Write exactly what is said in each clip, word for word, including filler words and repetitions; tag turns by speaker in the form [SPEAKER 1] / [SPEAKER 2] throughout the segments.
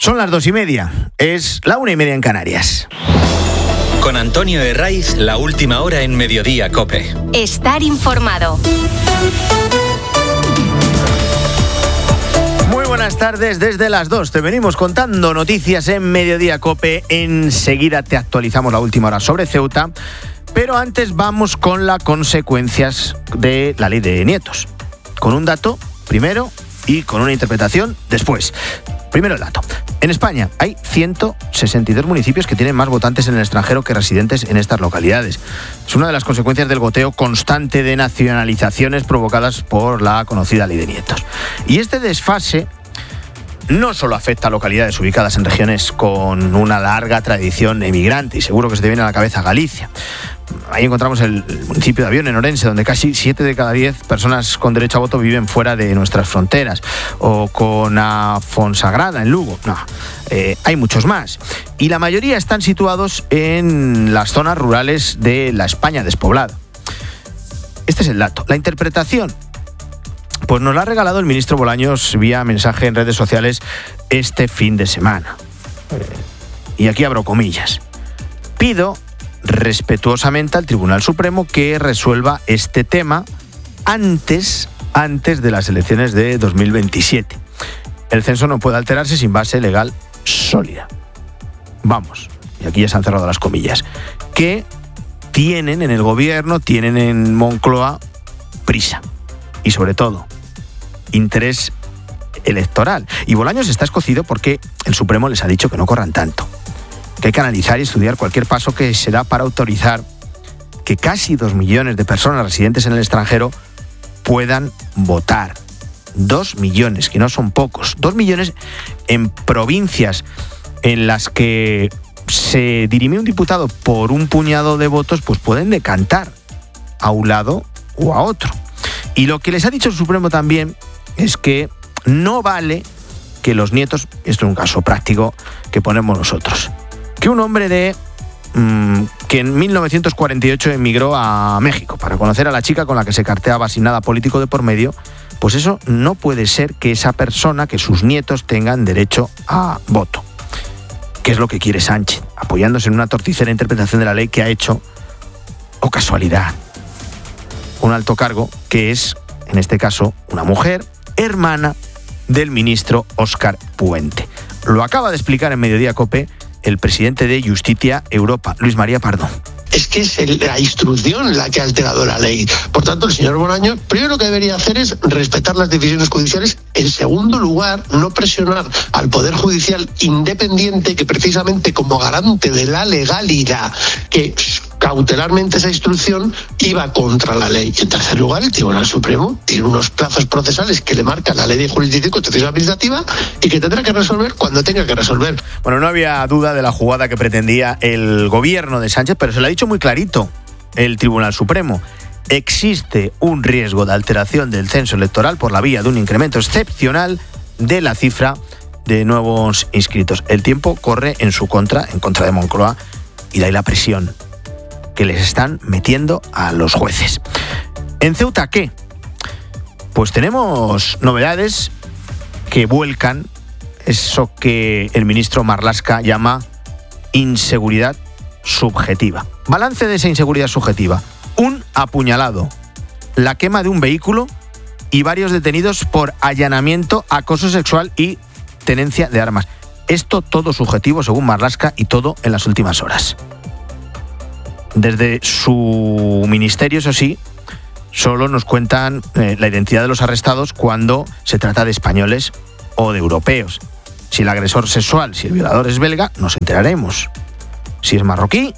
[SPEAKER 1] Son las dos y media, es la una y media en Canarias.
[SPEAKER 2] Con Antonio Herraiz, la última hora en Mediodía COPE.
[SPEAKER 3] Estar informado.
[SPEAKER 1] Muy buenas tardes, desde las dos te venimos contando noticias en Mediodía COPE. Enseguida te actualizamos la última hora sobre Ceuta, pero antes vamos con las consecuencias de la ley de nietos. Con un dato primero y con una interpretación después. Primero el dato. En España hay ciento sesenta y dos municipios que tienen más votantes en el extranjero que residentes en estas localidades. Es una de las consecuencias del goteo constante de nacionalizaciones provocadas por la conocida ley de nietos. Y este desfase no solo afecta a localidades ubicadas en regiones con una larga tradición emigrante, y seguro que se te viene a la cabeza Galicia. Ahí encontramos el municipio de Avión, en Orense, donde casi siete de cada diez personas con derecho a voto viven fuera de nuestras fronteras. O con a Fonsagrada, en Lugo. No, eh, hay muchos más. Y la mayoría están situados en las zonas rurales de la España despoblada. Este es el dato. La interpretación, pues nos la ha regalado el ministro Bolaños vía mensaje en redes sociales este fin de semana. Y aquí abro comillas. Pido respetuosamente al Tribunal Supremo que resuelva este tema antes, antes de las elecciones de dos mil veintisiete. El censo no puede alterarse sin base legal sólida. Vamos, y aquí ya se han cerrado las comillas, que tienen en el gobierno, tienen en Moncloa prisa y sobre todo interés electoral. Y Bolaños está escocido porque el Supremo les ha dicho que no corran tanto, que hay que analizar y estudiar cualquier paso que se da para autorizar que casi dos millones de personas residentes en el extranjero puedan votar. Dos millones, que no son pocos. Dos millones en provincias en las que se dirime un diputado por un puñado de votos, pues pueden decantar a un lado o a otro. Y lo que les ha dicho el Supremo también es que no vale que los nietos, esto es un caso práctico que ponemos nosotros, que un hombre de mmm, que en mil novecientos cuarenta y ocho emigró a México para conocer a la chica con la que se carteaba sin nada político de por medio, pues eso no puede ser que esa persona, que sus nietos tengan derecho a voto. ¿Qué es lo que quiere Sánchez? Apoyándose en una torticera interpretación de la ley que ha hecho, o casualidad, un alto cargo que es, en este caso, una mujer hermana del ministro Óscar Puente. Lo acaba de explicar en Mediodía COPE el presidente de Justicia Europa, Luis María Pardo.
[SPEAKER 4] Es que es el, la instrucción la que ha alterado la ley. Por tanto, el señor Bolaños, primero lo que debería hacer es respetar las decisiones judiciales. En segundo lugar, no presionar al Poder Judicial independiente, que precisamente como garante de la legalidad, que cautelarmente esa instrucción iba contra la ley. Y en tercer lugar, el Tribunal Supremo tiene unos plazos procesales que le marca la ley de jurisdicción y constitución administrativa y que tendrá que resolver cuando tenga que resolver.
[SPEAKER 1] Bueno, no había duda de la jugada que pretendía el gobierno de Sánchez, pero se lo ha dicho muy clarito el Tribunal Supremo. Existe un riesgo de alteración del censo electoral por la vía de un incremento excepcional de la cifra de nuevos inscritos. El tiempo corre en su contra, en contra de Moncloa, y de ahí la presión que les están metiendo a los jueces. ¿En Ceuta qué? Pues tenemos novedades que vuelcan eso que el ministro Marlaska llama inseguridad subjetiva. Balance de esa inseguridad subjetiva: un apuñalado, la quema de un vehículo y varios detenidos por allanamiento, acoso sexual y tenencia de armas. Esto todo subjetivo según Marlaska y todo en las últimas horas. Desde su ministerio, eso sí, solo nos cuentan eh, la identidad de los arrestados cuando se trata de españoles o de europeos. Si el agresor sexual, si el violador es belga, nos enteraremos. Si es marroquí,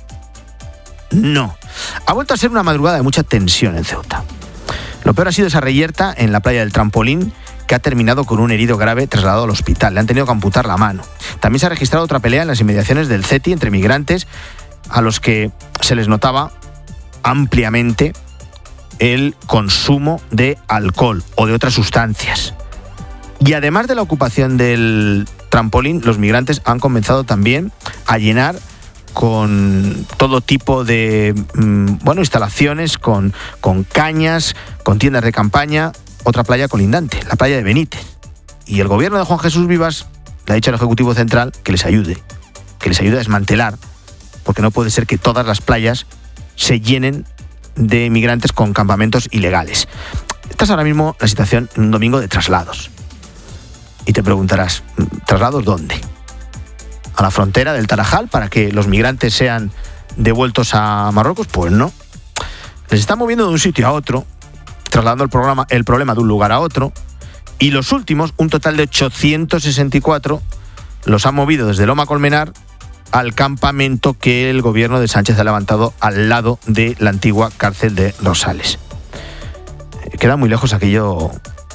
[SPEAKER 1] no. Ha vuelto a ser una madrugada de mucha tensión en Ceuta. Lo peor ha sido esa reyerta en la playa del Trampolín, que ha terminado con un herido grave trasladado al hospital. Le han tenido que amputar la mano. También se ha registrado otra pelea en las inmediaciones del CETI entre migrantes, a los que se les notaba ampliamente el consumo de alcohol o de otras sustancias. Y además de la ocupación del trampolín, los migrantes han comenzado también a llenar con todo tipo de bueno, instalaciones, con, con cañas, con tiendas de campaña, otra playa colindante, la playa de Benítez. Y el gobierno de Juan Jesús Vivas le ha dicho al Ejecutivo Central que les ayude, que les ayude a desmantelar, porque no puede ser que todas las playas se llenen de migrantes con campamentos ilegales. Esta es ahora mismo la situación en un domingo de traslados. Y te preguntarás, ¿traslados dónde? ¿A la frontera del Tarajal para que los migrantes sean devueltos a Marruecos? Pues no. Les están moviendo de un sitio a otro, trasladando el, programa, el problema de un lugar a otro, y los últimos, un total de ochocientos sesenta y cuatro, los han movido desde Loma Colmenar al campamento que el gobierno de Sánchez ha levantado al lado de la antigua cárcel de Rosales. Queda muy lejos aquello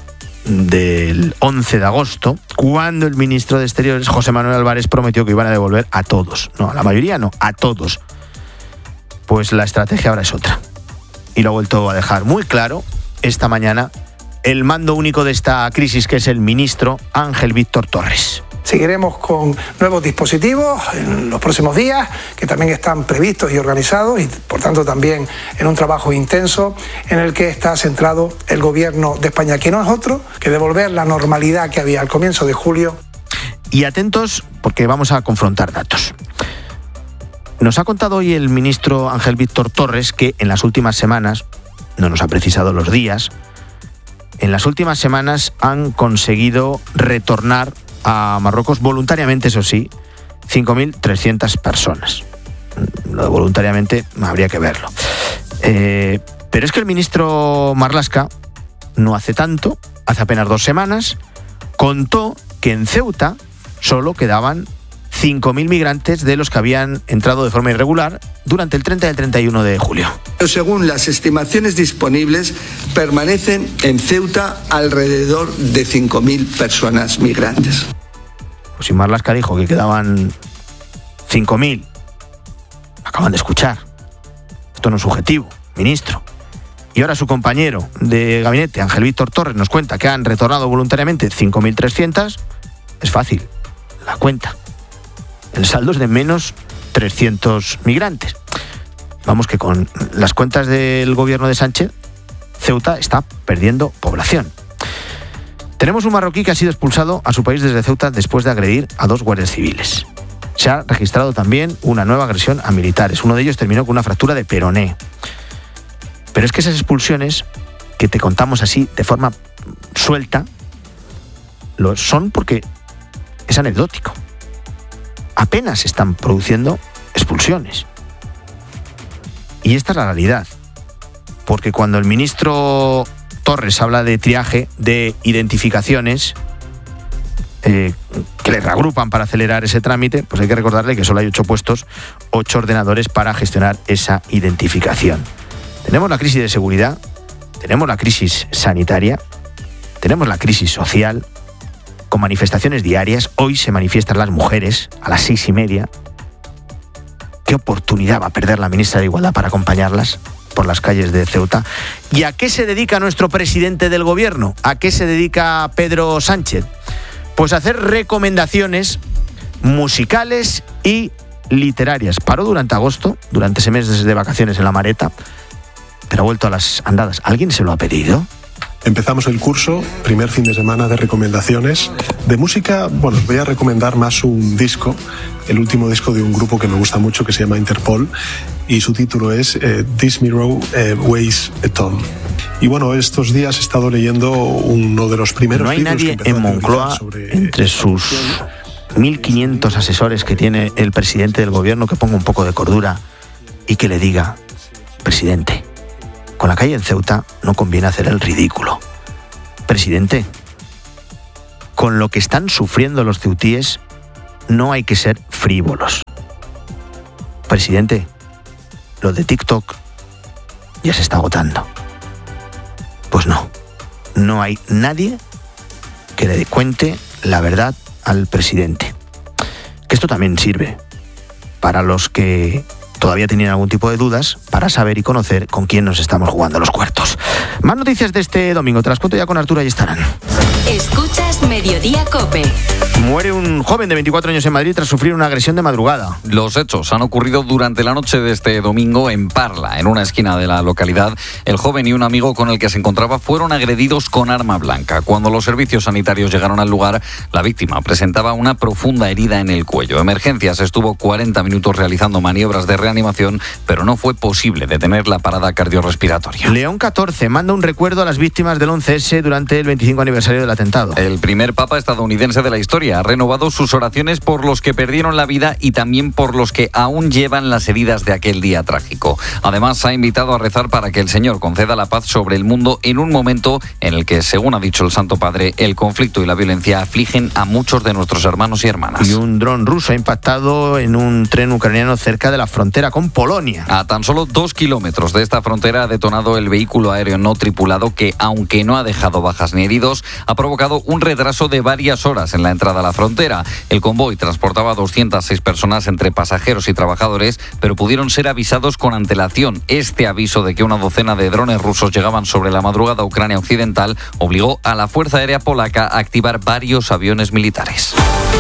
[SPEAKER 1] del once de agosto, cuando el ministro de Exteriores, José Manuel Álvarez, prometió que iban a devolver a todos. No, a la mayoría no, a todos. Pues la estrategia ahora es otra. Y lo ha vuelto a dejar muy claro esta mañana el mando único de esta crisis, que es el ministro Ángel Víctor Torres.
[SPEAKER 3] Seguiremos con nuevos dispositivos en los próximos días, que también están previstos y organizados, y por tanto también en un trabajo intenso en el que está centrado el gobierno de España, que no es otro que devolver la normalidad que había al comienzo de julio.
[SPEAKER 1] Y atentos, porque vamos a confrontar datos. Nos ha contado hoy el ministro Ángel Víctor Torres que en las últimas semanas, no nos ha precisado los días, en las últimas semanas han conseguido retornar a Marruecos voluntariamente, eso sí, cinco mil trescientas personas. Lo de voluntariamente habría que verlo. Eh, pero es que el ministro Marlaska, no hace tanto, hace apenas dos semanas, contó que en Ceuta solo quedaban cinco mil migrantes de los que habían entrado de forma irregular durante el treinta y el treinta y uno de julio.
[SPEAKER 5] Según las estimaciones disponibles, permanecen en Ceuta alrededor de cinco mil personas migrantes.
[SPEAKER 1] Pues si Marlaska dijo que quedaban cinco mil, acaban de escuchar. Esto no es subjetivo, ministro. Y ahora su compañero de gabinete, Ángel Víctor Torres, nos cuenta que han retornado voluntariamente cinco mil trescientas. Es fácil, la cuenta. El saldo es de menos trescientos migrantes. Vamos, que con las cuentas del gobierno de Sánchez, Ceuta está perdiendo población. Tenemos un marroquí que ha sido expulsado a su país desde Ceuta después de agredir a dos guardias civiles. Se ha registrado también una nueva agresión a militares. Uno de ellos terminó con una fractura de peroné. Pero es que esas expulsiones, que te contamos así de forma suelta, lo son porque es anecdótico. Apenas se están produciendo expulsiones. Y esta es la realidad. Porque cuando el ministro Torres habla de triaje, de identificaciones eh, que le reagrupan para acelerar ese trámite, pues hay que recordarle que solo hay ocho puestos, ocho ordenadores para gestionar esa identificación. Tenemos la crisis de seguridad, tenemos la crisis sanitaria, tenemos la crisis social, con manifestaciones diarias. Hoy se manifiestan las mujeres a las seis y media. ¿Qué oportunidad va a perder la ministra de Igualdad para acompañarlas por las calles de Ceuta? ¿Y a qué se dedica nuestro presidente del gobierno? ¿A qué se dedica Pedro Sánchez? Pues a hacer recomendaciones musicales y literarias. Paró durante agosto, durante ese mes de vacaciones en La Mareta, pero ha vuelto a las andadas. ¿Alguien se lo ha pedido?
[SPEAKER 6] Empezamos el curso, primer fin de semana de recomendaciones. De música, bueno, os voy a recomendar más un disco, el último disco de un grupo que me gusta mucho, que se llama Interpol, y su título es eh, This Mirror eh, Weighs a Ton. Y bueno, estos días he estado leyendo uno de los primeros
[SPEAKER 1] libros. No hay nadie en Moncloa, sobre, entre sus mil quinientos asesores que tiene el presidente del gobierno, que ponga un poco de cordura y que le diga: presidente, con la calle en Ceuta no conviene hacer el ridículo. Presidente, con lo que están sufriendo los ceutíes no hay que ser frívolos. Presidente, lo de TikTok ya se está agotando. Pues no, no hay nadie que le cuente la verdad al presidente. Que esto también sirve para los que todavía tenían algún tipo de dudas, para saber y conocer con quién nos estamos jugando los cuartos. Más noticias de este domingo, te las cuento ya con Arturo Ayestarán.
[SPEAKER 7] Escuchas Mediodía COPE.
[SPEAKER 1] Muere un joven de veinticuatro años en Madrid tras sufrir una agresión de madrugada.
[SPEAKER 7] Los hechos han ocurrido durante la noche de este domingo en Parla, en una esquina de la localidad. El joven y un amigo con el que se encontraba fueron agredidos con arma blanca. Cuando los servicios sanitarios llegaron al lugar, la víctima presentaba una profunda herida en el cuello. Emergencias estuvo cuarenta minutos realizando maniobras de reanimación, pero no fue posible detener la parada cardiorrespiratoria.
[SPEAKER 1] León catorce manda un recuerdo a las víctimas del once ese durante el veinticinco aniversario del atentado.
[SPEAKER 7] El primer papa estadounidense de la historia ha renovado sus oraciones por los que perdieron la vida y también por los que aún llevan las heridas de aquel día trágico. Además, ha invitado a rezar para que el Señor conceda la paz sobre el mundo en un momento en el que, según ha dicho el Santo Padre, el conflicto y la violencia afligen a muchos de nuestros hermanos y hermanas.
[SPEAKER 1] Y un dron ruso ha impactado en un tren ucraniano cerca de la frontera con Polonia.
[SPEAKER 7] A tan solo dos kilómetros de esta frontera ha detonado el vehículo aéreo no tripulado que, aunque no ha dejado bajas ni heridos, ha provocado un retraso de varias horas en la entrada a la frontera. El convoy transportaba doscientas seis personas entre pasajeros y trabajadores, pero pudieron ser avisados con antelación. Este aviso de que una docena de drones rusos llegaban sobre la madrugada a Ucrania occidental obligó a la Fuerza Aérea Polaca a activar varios aviones militares.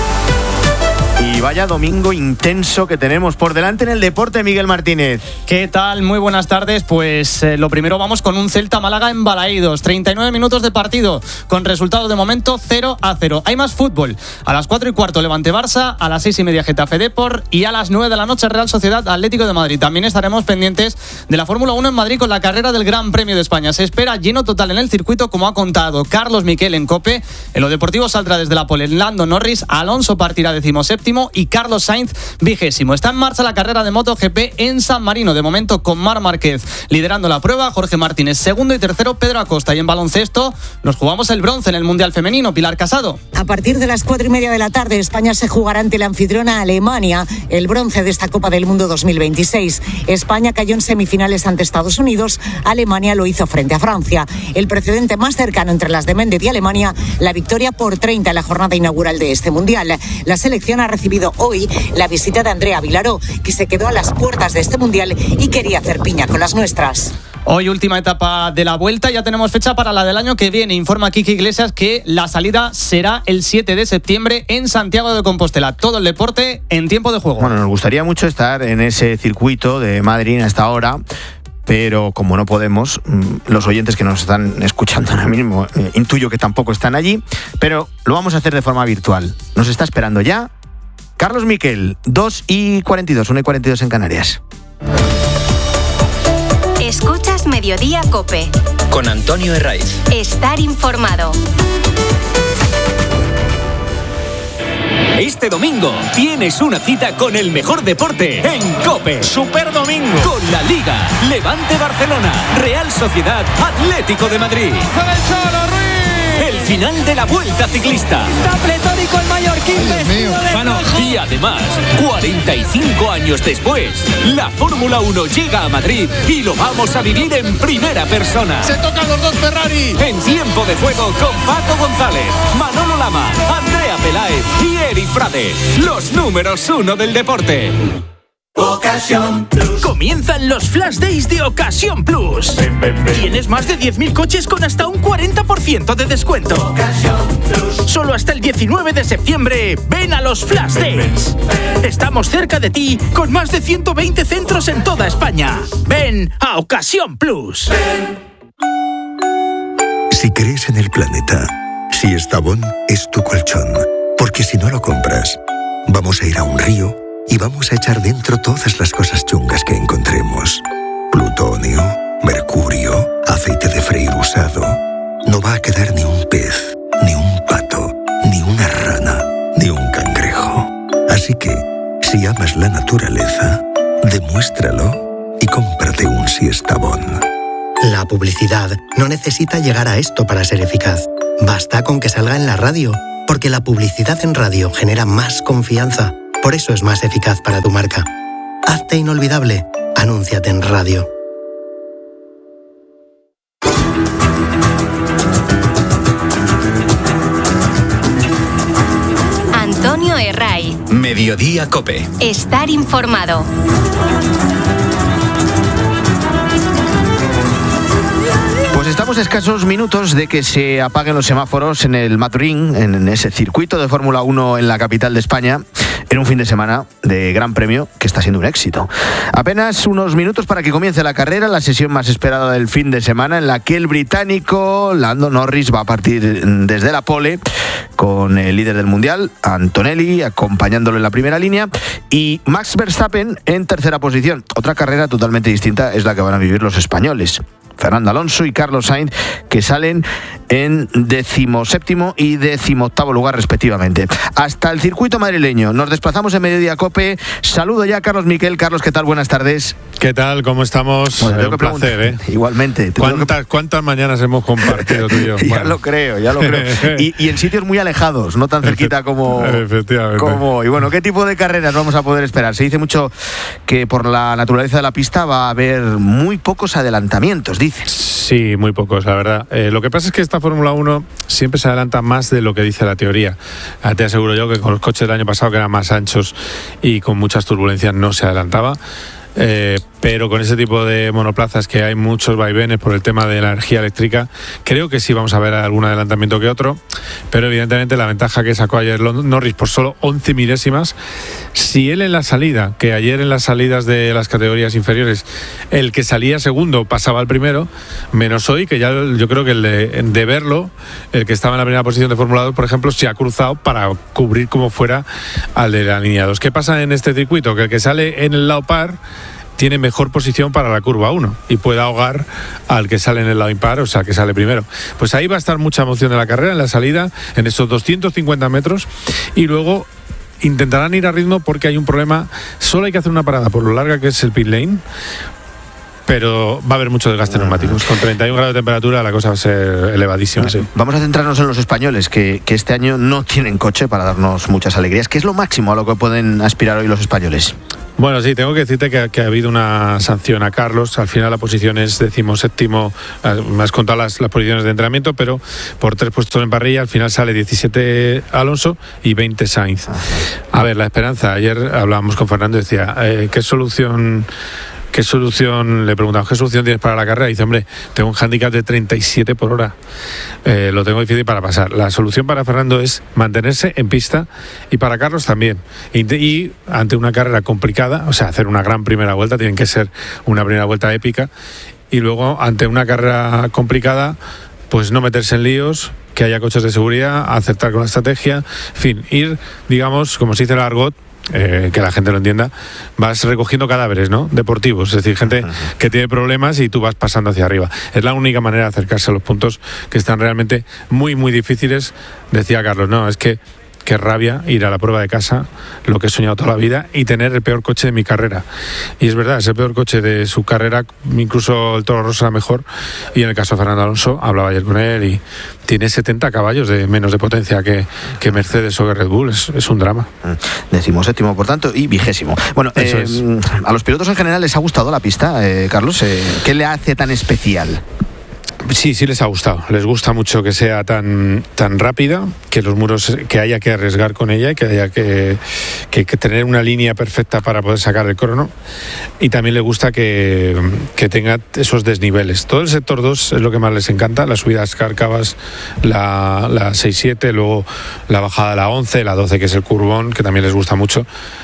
[SPEAKER 1] Y vaya domingo intenso que tenemos por delante en el deporte, Miguel Martínez.
[SPEAKER 8] ¿Qué tal? Muy buenas tardes. Pues eh, lo primero vamos con un Celta-Málaga en Balaídos. treinta y nueve minutos de partido, con resultado de momento cero a cero. Hay más fútbol. A las cuatro y cuarto Levante-Barça, a las seis y media Getafe-Depor y a las nueve de la noche Real Sociedad-Atlético de Madrid. También estaremos pendientes de la Fórmula uno en Madrid con la carrera del Gran Premio de España. Se espera lleno total en el circuito, como ha contado Carlos Miquel en COPE. En lo deportivo saldrá desde la pole Lando Norris, Alonso partirá decimoséptimo y Carlos Sainz vigésimo. Está en marcha la carrera de MotoGP en San Marino, de momento con Marc Márquez liderando la prueba, Jorge Martínez segundo y tercero Pedro Acosta. Y en baloncesto nos jugamos el bronce en el Mundial Femenino. Pilar Casado.
[SPEAKER 9] A partir de las cuatro y media de la tarde España se jugará ante la anfitriona Alemania el bronce de esta Copa del Mundo dos mil veintiséis. España cayó en semifinales ante Estados Unidos, Alemania lo hizo frente a Francia. El precedente más cercano entre las de Méndez y Alemania, la victoria por treinta en la jornada inaugural de este Mundial. La selección ha recibido hoy la visita de Andrea Vilaró, que se quedó a las puertas de este Mundial y quería hacer piña con las nuestras.
[SPEAKER 8] Hoy última etapa de la vuelta, ya tenemos fecha para la del año que viene. Informa Kiki Iglesias que la salida será el siete de septiembre en Santiago de Compostela. Todo el deporte en tiempo de juego.
[SPEAKER 1] Bueno, nos gustaría mucho estar en ese circuito de Madrid a esta hora, pero como no podemos, los oyentes que nos están escuchando ahora mismo, eh, intuyo que tampoco están allí, pero lo vamos a hacer de forma virtual. Nos está esperando ya Carlos Miquel, dos y cuarenta y dos, una y cuarenta y dos en Canarias.
[SPEAKER 10] Escuchas Mediodía COPE.
[SPEAKER 2] Con Antonio Herraiz.
[SPEAKER 10] Estar informado.
[SPEAKER 11] Este domingo tienes una cita con el mejor deporte en COPE. Super domingo. Con la Liga, Levante Barcelona, Real Sociedad, Atlético de Madrid. Con el Cholo Ruiz. El final de la Vuelta Ciclista.
[SPEAKER 12] Está pletórico el mallorquín.
[SPEAKER 11] Bueno, y además, cuarenta y cinco años después, la Fórmula uno llega a Madrid y lo vamos a vivir en primera persona.
[SPEAKER 12] Se tocan los dos Ferrari.
[SPEAKER 11] En tiempo de juego con Paco González, Manolo Lama, Andrea Peláez y Eri Frade. Los números uno del deporte.
[SPEAKER 13] Ocasión Plus. Comienzan los Flash Days de Ocasión Plus. Ven, ven, ven. Tienes más de diez mil coches con hasta un cuarenta por ciento de descuento. Ocasión Plus. Solo hasta el diecinueve de septiembre. Ven a los Flash Days. Ven, ven. Estamos cerca de ti con más de ciento veinte centros en toda España. Ven a Ocasión Plus. Ven.
[SPEAKER 14] Si crees en el planeta, si Estabón es tu colchón, porque si no lo compras, vamos a ir a un río y vamos a echar dentro todas las cosas chungas que encontremos. Plutonio, mercurio, aceite de freír usado. No va a quedar ni un pez, ni un pato, ni una rana, ni un cangrejo. Así que, si amas la naturaleza, demuéstralo y cómprate un Siestabón.
[SPEAKER 15] La publicidad no necesita llegar a esto para ser eficaz. Basta con que salga en la radio, porque la publicidad en radio genera más confianza. Por eso es más eficaz para tu marca. Hazte inolvidable. Anúnciate en radio.
[SPEAKER 10] Antonio Herraiz.
[SPEAKER 2] Mediodía COPE.
[SPEAKER 10] Estar informado.
[SPEAKER 1] Pues estamos a escasos minutos de que se apaguen los semáforos en el Madrid, en ese circuito de Fórmula uno en la capital de España, en un fin de semana de Gran Premio que está siendo un éxito. Apenas unos minutos para que comience la carrera, la sesión más esperada del fin de semana, en la que el británico Lando Norris va a partir desde la pole con el líder del mundial, Antonelli, acompañándolo en la primera línea, y Max Verstappen en tercera posición. Otra carrera totalmente distinta es la que van a vivir los españoles, Fernando Alonso y Carlos Sainz, que salen en decimoséptimo y decimoctavo lugar respectivamente. Hasta el circuito madrileño nos desplazamos en Mediodía Cope. Saludo ya a Carlos Miquel. Carlos, ¿qué tal? Buenas tardes.
[SPEAKER 16] ¿Qué tal? ¿Cómo estamos?
[SPEAKER 1] Bueno,
[SPEAKER 16] eh, un placer, ¿eh?
[SPEAKER 1] Igualmente.
[SPEAKER 16] ¿Cuántas, que... ¿Cuántas mañanas hemos compartido tú y yo?
[SPEAKER 1] ya
[SPEAKER 16] bueno.
[SPEAKER 1] lo creo, ya lo creo. Y, y en sitios muy alejados, no tan cerquita como...
[SPEAKER 16] Efectivamente.
[SPEAKER 1] Como, y bueno, ¿qué tipo de carreras vamos a poder esperar? Se dice mucho que por la naturaleza de la pista va a haber muy pocos adelantamientos, dice.
[SPEAKER 16] Sí, muy pocos, la verdad. Eh, lo que pasa es que esta Fórmula uno siempre se adelanta más de lo que dice la teoría. Ah, te aseguro yo que con los coches del año pasado, que eran más anchos y con muchas turbulencias, no se adelantaba. Eh, pero con ese tipo de monoplazas que hay muchos vaivenes por el tema de la energía eléctrica, creo que sí vamos a ver algún adelantamiento que otro, pero evidentemente la ventaja que sacó ayer Norris por solo once milésimas, si él en la salida, que ayer en las salidas de las categorías inferiores el que salía segundo pasaba al primero, menos hoy, que ya yo creo que el de, de verlo, el que estaba en la primera posición de Fórmula dos, por ejemplo, se ha cruzado para cubrir como fuera al de la línea dos. ¿Qué pasa en este circuito? Que el que sale en el lado par tiene mejor posición para la curva uno y puede ahogar al que sale en el lado impar, o sea, que sale primero. Pues ahí va a estar mucha emoción de la carrera, en la salida, en esos doscientos cincuenta metros, y luego intentarán ir a ritmo porque hay un problema. Solo hay que hacer una parada por lo larga que es el pit lane, pero va a haber mucho desgaste de neumáticos. Con treinta y un grados de temperatura la cosa va a ser elevadísima. Sí.
[SPEAKER 1] Vamos a centrarnos en los españoles, que, que este año no tienen coche para darnos muchas alegrías. ¿Qué es lo máximo a lo que pueden aspirar hoy los españoles?
[SPEAKER 16] Bueno, sí, tengo que decirte que, que ha habido una sanción a Carlos. Al final la posición es decimoséptimo, me has contado las, las posiciones de entrenamiento, pero por tres puestos en parrilla, al final sale diecisiete Alonso y veinte Sainz. A ver, la esperanza, ayer hablábamos con Fernando y decía, eh, ¿qué solución... ¿Qué solución? Le preguntamos, ¿qué solución tienes para la carrera? Y dice, hombre, tengo un hándicap de treinta y siete por hora. Eh, lo tengo difícil para pasar. La solución para Fernando es mantenerse en pista y para Carlos también. Y, y ante una carrera complicada, o sea, hacer una gran primera vuelta, tienen que ser una primera vuelta épica. Y luego, ante una carrera complicada, pues no meterse en líos, que haya coches de seguridad, acertar con la estrategia. En fin, ir, digamos, como se dice en el argot, Eh, que la gente lo entienda, vas recogiendo cadáveres, ¿no? Deportivos, es decir, gente que tiene problemas y tú vas pasando hacia arriba. Es la única manera de acercarse a los puntos que están realmente muy, muy difíciles. Decía Carlos, no, es que qué rabia ir a la prueba de casa, lo que he soñado toda la vida, y tener el peor coche de mi carrera. Y es verdad, es el peor coche de su carrera, incluso el Toro Rosso era mejor, y en el caso de Fernando Alonso, hablaba ayer con él, y tiene setenta caballos de menos de potencia que, que Mercedes o que Red Bull, es, es un drama.
[SPEAKER 1] Decimoséptimo, por tanto, y vigésimo. Bueno, eh, a los pilotos en general les ha gustado la pista, eh, Carlos, eh, ¿qué le hace tan especial?
[SPEAKER 16] Sí, sí les ha gustado. Les gusta mucho que sea tan, tan rápida, que los muros, que haya que arriesgar con ella y que haya que, que, que tener una línea perfecta para poder sacar el crono. Y también les gusta que, que tenga esos desniveles. Todo el sector dos es lo que más les encanta, las subidas cárcavas, la, la seis siete, luego la bajada a la once, la doce que es el curbón, que también les gusta mucho.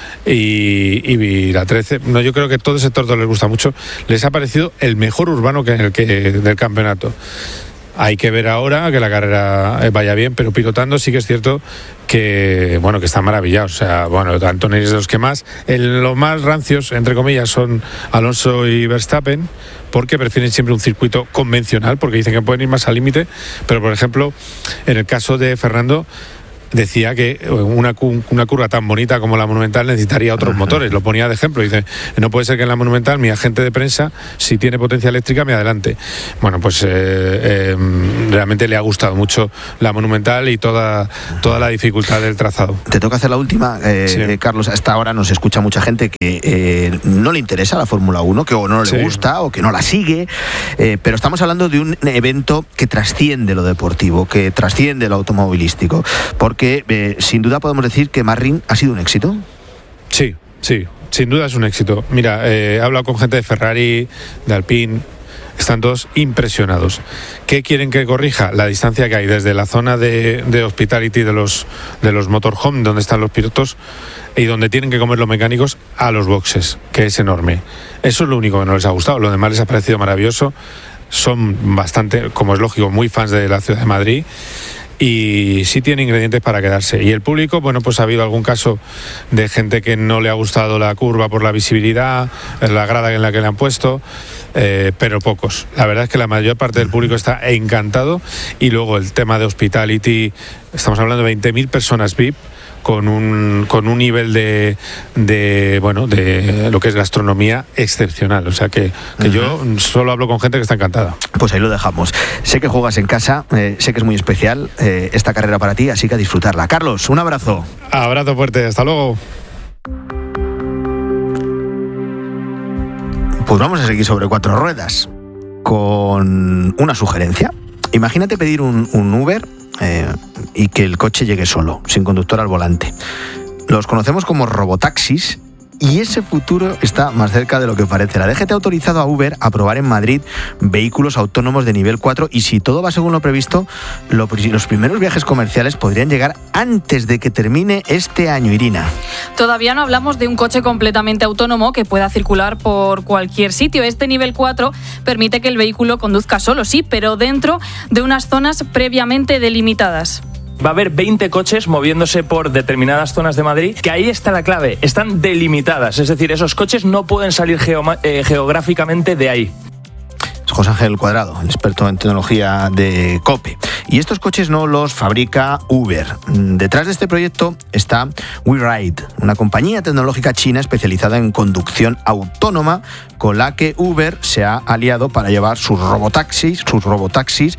[SPEAKER 16] Y, y la trece, no, yo creo que todo ese sector les gusta mucho. Les ha parecido el mejor urbano que, el que del campeonato. Hay que ver ahora que la carrera vaya bien, pero pilotando sí que es cierto que, bueno, que están maravillados. O sea, bueno, Antonelli es de los que más, el, los más rancios, entre comillas, son Alonso y Verstappen, porque prefieren siempre un circuito convencional, porque dicen que pueden ir más al límite. Pero, por ejemplo, en el caso de Fernando, decía que una, una curva tan bonita como la Monumental necesitaría otros Ajá. motores, lo ponía de ejemplo, dice, no puede ser que en la Monumental mi agente de prensa, si tiene potencia eléctrica, me adelante. Bueno, pues eh, eh, realmente le ha gustado mucho la Monumental y toda, toda la dificultad del trazado.
[SPEAKER 1] Te toca hacer la última, eh, sí. eh, Carlos. Hasta ahora nos escucha mucha gente que eh, no le interesa la Fórmula uno, que o no le sí. gusta o que no la sigue, eh, pero estamos hablando de un evento que trasciende lo deportivo, que trasciende lo automovilístico, porque que eh, sin duda podemos decir que Marrin ha sido un éxito.
[SPEAKER 16] Sí, sí, sin duda es un éxito. Mira, eh, he hablado con gente de Ferrari, de Alpine, están todos impresionados. ¿Qué quieren que corrija? La distancia que hay desde la zona de, de hospitality de los, de los motorhome, donde están los pilotos y donde tienen que comer los mecánicos, a los boxes, que es enorme. Eso es lo único que no les ha gustado. Lo demás les ha parecido maravilloso. Son bastante, como es lógico, muy fans de la ciudad de Madrid. Y sí tiene ingredientes para quedarse. Y el público, bueno, pues ha habido algún caso de gente que no le ha gustado la curva por la visibilidad, la grada en la que le han puesto, eh, pero pocos. La verdad es que la mayor parte del público está encantado. Y luego el tema de hospitality, estamos hablando de veinte mil personas V I P, con un con un nivel de, de bueno de lo que es gastronomía excepcional. O sea que, que uh-huh. yo solo hablo con gente que está encantada.
[SPEAKER 1] Pues ahí lo dejamos. Sé que juegas en casa, eh, sé que es muy especial eh, esta carrera para ti, así que a disfrutarla. Carlos, un abrazo.
[SPEAKER 16] Abrazo fuerte, hasta luego.
[SPEAKER 1] Pues vamos a seguir sobre cuatro ruedas con una sugerencia. Imagínate pedir un, un Uber Eh, y que el coche llegue solo, sin conductor al volante. Los conocemos como robotaxis y ese futuro está más cerca de lo que parece. La D G T ha autorizado a Uber a probar en Madrid vehículos autónomos de nivel cuatro y si todo va según lo previsto, lo, los primeros viajes comerciales podrían llegar antes de que termine este año, Irina.
[SPEAKER 17] Todavía no hablamos de un coche completamente autónomo que pueda circular por cualquier sitio. Este nivel cuatro permite que el vehículo conduzca solo, sí, pero dentro de unas zonas previamente delimitadas.
[SPEAKER 18] Va a haber veinte coches moviéndose por determinadas zonas de Madrid, que ahí está la clave, están delimitadas, es decir, esos coches no pueden salir geoma- eh, geográficamente de ahí.
[SPEAKER 1] Es José Ángel Cuadrado, el experto en tecnología de COPE. Y estos coches no los fabrica Uber. Detrás de este proyecto está WeRide, una compañía tecnológica china especializada en conducción autónoma con la que Uber se ha aliado para llevar sus robotaxis, sus robotaxis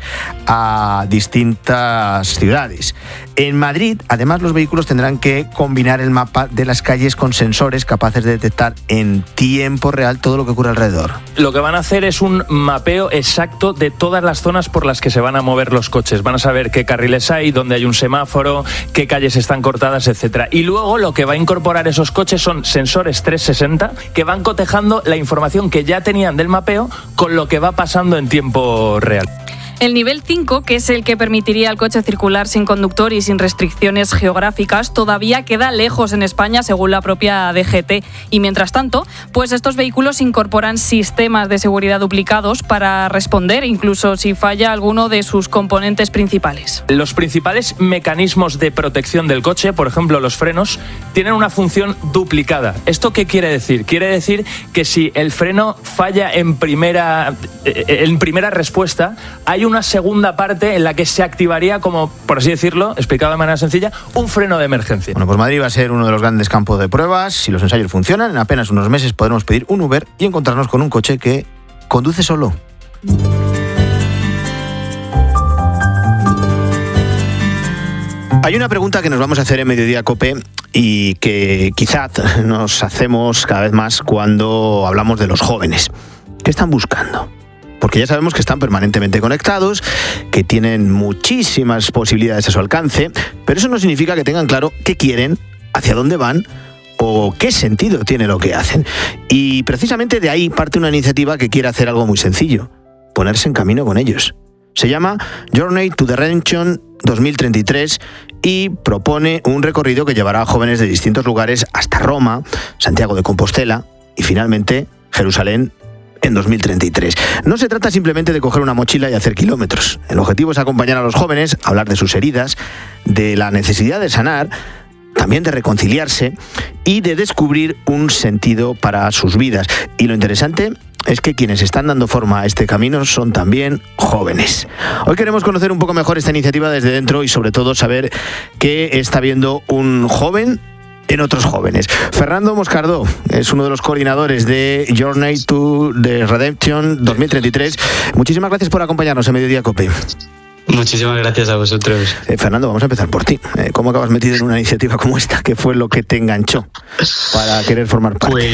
[SPEAKER 1] a distintas ciudades. En Madrid, además, los vehículos tendrán que combinar el mapa de las calles con sensores capaces de detectar en tiempo real todo lo que ocurre alrededor.
[SPEAKER 18] Lo que van a hacer es un mapeo exacto de todas las zonas por las que se van a mover los coches. Van a saber qué carriles hay, dónde hay un semáforo, qué calles están cortadas, etcétera. Y luego lo que va a incorporar esos coches son sensores trescientos sesenta que van cotejando la información que ya tenían del mapeo con lo que va pasando en tiempo real.
[SPEAKER 17] El nivel cinco, que es el que permitiría al coche circular sin conductor y sin restricciones geográficas, todavía queda lejos en España, según la propia D G T. Y mientras tanto, pues estos vehículos incorporan sistemas de seguridad duplicados para responder, incluso si falla alguno de sus componentes principales.
[SPEAKER 18] Los principales mecanismos de protección del coche, por ejemplo los frenos, tienen una función duplicada. ¿Esto qué quiere decir? Quiere decir que si el freno falla en primera, en primera respuesta, hay una segunda parte en la que se activaría como, por así decirlo, explicado de manera sencilla, un freno de emergencia.
[SPEAKER 1] Bueno, pues Madrid va a ser uno de los grandes campos de pruebas. Si los ensayos funcionan, en apenas unos meses podremos pedir un Uber y encontrarnos con un coche que conduce solo. Hay una pregunta que nos vamos a hacer en Mediodía COPE y que quizá nos hacemos cada vez más cuando hablamos de los jóvenes. ¿Qué están buscando? Porque ya sabemos que están permanentemente conectados, que tienen muchísimas posibilidades a su alcance, pero eso no significa que tengan claro qué quieren, hacia dónde van o qué sentido tiene lo que hacen. Y precisamente de ahí parte una iniciativa que quiere hacer algo muy sencillo: ponerse en camino con ellos. Se llama Journey to the Redemption dos mil treinta y tres y propone un recorrido que llevará a jóvenes de distintos lugares hasta Roma, Santiago de Compostela y finalmente Jerusalén en dos mil treinta y tres. No se trata simplemente de coger una mochila y hacer kilómetros. El objetivo es acompañar a los jóvenes, hablar de sus heridas, de la necesidad de sanar, también de reconciliarse y de descubrir un sentido para sus vidas. Y lo interesante es que quienes están dando forma a este camino son también jóvenes. Hoy queremos conocer un poco mejor esta iniciativa desde dentro y sobre todo saber qué está viendo un joven en otros jóvenes. Fernando Moscardó es uno de los coordinadores de Journey to the Redemption dos mil treinta y tres. Muchísimas gracias por acompañarnos en Mediodía COPE.
[SPEAKER 19] Muchísimas gracias a vosotros.
[SPEAKER 1] Eh, Fernando, vamos a empezar por ti. Eh, ¿Cómo acabas metido en una iniciativa como esta? ¿Qué fue lo que te enganchó para querer formar parte?
[SPEAKER 19] Pues